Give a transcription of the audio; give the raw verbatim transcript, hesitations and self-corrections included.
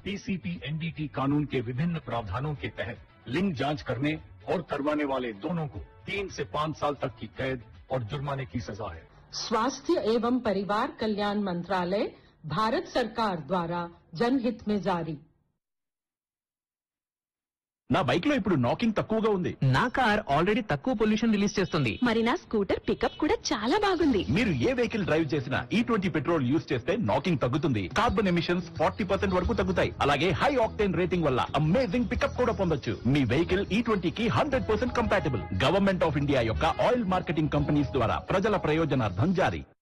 PCP NDT कानून के विभिन्न प्रावधानों के तहत लिंग जांच करने और करवाने वाले दोनों को तीन से पाँच साल तक की कैद और जुर्माने की सजा है। स्वास्थ्य एवं परिवार कल्याण मंत्रालय, भारत सरकार द्वारा जनहित में जारी। నా బైక్ లో ఇప్పుడు నాకింగ్ తక్కువగా ఉంది. నా కార్ ఆల్రెడీ తక్కువ పొల్యూషన్ రిలీజ్ చేస్తుంది. మరి నా స్కూటర్ పికప్ కూడా చాలా బాగుంది. మీరు ఏ వెహికల్ డ్రైవ్ చేసినా ఈ ట్వంటీ పెట్రోల్ యూజ్ చేస్తే నాకింగ్ తగ్గుతుంది. కార్బన్ ఎమిషన్స్ ఫార్టీ పర్సెంట్ వరకు తగ్గుతాయి. అలాగే హై ఆక్టేన్ రేటింగ్ వల్ల అమేజింగ్ పికప్ కూడా పొందొచ్చు. మీ వెహికల్ ఈ ట్వంటీ కి hundred percent compatible. Government of India యొక్క ఆయిల్ మార్కెటింగ్ కంపెనీస్ ద్వారా ప్రజల ప్రయోజనార్థం జారీ.